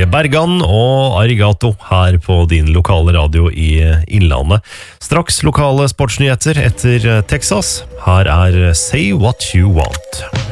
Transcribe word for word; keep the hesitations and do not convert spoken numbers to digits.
Bergan og Arigato her på din lokale radio i Innlandet. Straks lokale sportsnyheter etter Texas. Her er Say What You Want.